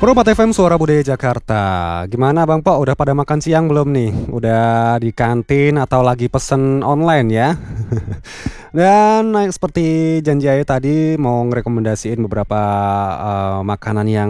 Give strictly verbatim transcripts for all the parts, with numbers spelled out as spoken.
Probat F M Suara Budaya Jakarta. Gimana Bang Po, udah pada makan siang belum nih? Udah di kantin atau lagi pesen online ya? Dan nah, seperti janji Ayu tadi mau ngerekomendasiin beberapa eh, makanan yang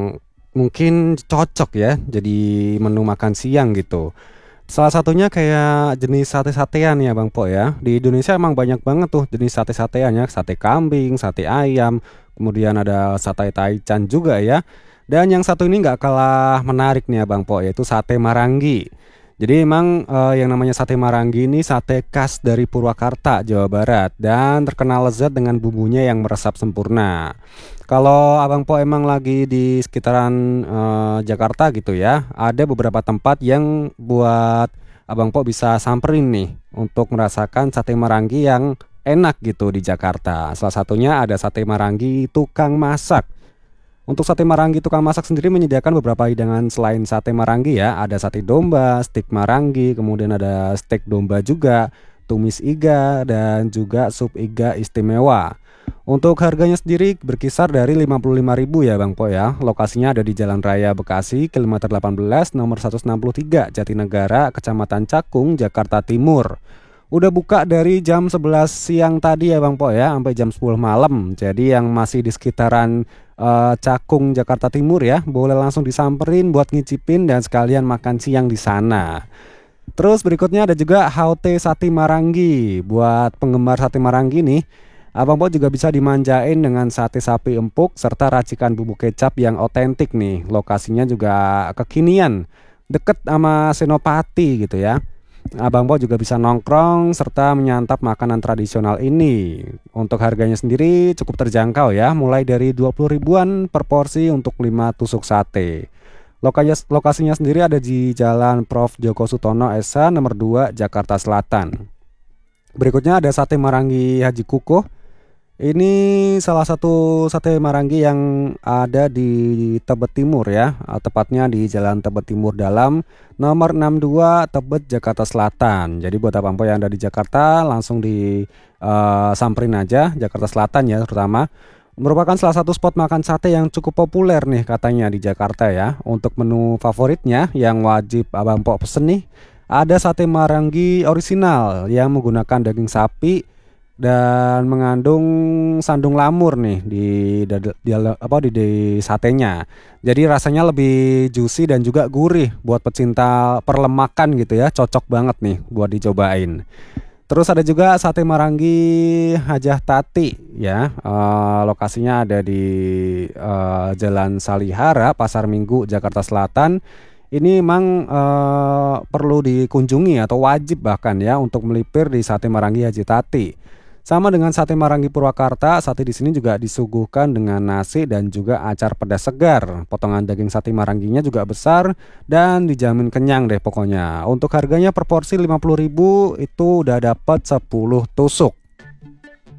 mungkin cocok ya jadi menu makan siang gitu. Salah satunya kayak jenis sate-satean ya Bang Po ya. Di Indonesia emang banyak banget tuh jenis sate-satean ya. Sate kambing, sate ayam, kemudian ada sate taichan juga ya. Dan yang satu ini nggak kalah menarik nih ya Bang Po, yaitu sate Marangi. Jadi emang eh, yang namanya sate Marangi ini sate khas dari Purwakarta, Jawa Barat, dan terkenal lezat dengan bumbunya yang meresap sempurna. Kalau Abang Po emang lagi di sekitaran eh, Jakarta gitu ya, ada beberapa tempat yang buat Abang Po bisa samperin nih untuk merasakan sate Marangi yang enak gitu di Jakarta. Salah satunya ada sate Marangi tukang masak. Untuk sate Marangi tukang masak sendiri menyediakan beberapa hidangan selain sate Marangi ya. Ada sate domba, stik Marangi, kemudian ada steak domba juga, tumis iga, dan juga sup iga istimewa. Untuk harganya sendiri berkisar dari lima puluh lima ribu ya Bang Po ya. Lokasinya ada di Jalan Raya Bekasi, kilometer delapan belas, nomor seratus enam puluh tiga, Jatinegara, Kecamatan Cakung, Jakarta Timur. Udah buka dari jam sebelas siang tadi ya Bang Po ya, sampai jam sepuluh malam. Jadi yang masih di sekitaran eh, Cakung Jakarta Timur ya, boleh langsung disamperin buat ngicipin dan sekalian makan siang di sana. Terus berikutnya ada juga Haute Sate Marangi. Buat penggemar sate Marangi nih, Abang Po juga bisa dimanjain dengan sate sapi empuk serta racikan bumbu kecap yang otentik nih. Lokasinya juga kekinian, deket sama Senopati gitu ya. Abang Po juga bisa nongkrong serta menyantap makanan tradisional ini. Untuk harganya sendiri cukup terjangkau ya, mulai dari dua puluh ribuan per porsi untuk lima tusuk sate. Lokasinya, lokasinya sendiri ada di Jalan Prof Joko Sutono S H nomor dua Jakarta Selatan. Berikutnya ada sate Marangi Haji Kukuh. Ini salah satu sate Marangi yang ada di Tebet Timur ya, eh, tepatnya di Jalan Tebet Timur Dalam, nomor enam puluh dua Tebet Jakarta Selatan. Jadi buat abang po yang ada di Jakarta langsung di eh, samperin aja Jakarta Selatan ya terutama. Merupakan salah satu spot makan sate yang cukup populer nih katanya di Jakarta ya. Untuk menu favoritnya yang wajib abang po pesen nih, ada sate Marangi orisinal yang menggunakan daging sapi dan mengandung sandung lamur nih di, dada- di, apa di, di satenya. Jadi rasanya lebih juicy dan juga gurih buat pecinta perlemakan gitu ya. Cocok banget nih buat dicobain. Terus ada juga sate Marangi Hajah Tati ya. Eh, lokasinya ada di eh, Jalan Salihara, Pasar Minggu, Jakarta Selatan. Ini memang eh, perlu dikunjungi atau wajib bahkan ya untuk melipir di sate Marangi Haji Tati. Sama dengan sate Marangi Purwakarta, sate di sini juga disuguhkan dengan nasi dan juga acar pedas segar. Potongan daging sate Maranginya juga besar dan dijamin kenyang deh pokoknya. Untuk harganya per porsi lima puluh ribu itu udah dapat sepuluh tusuk.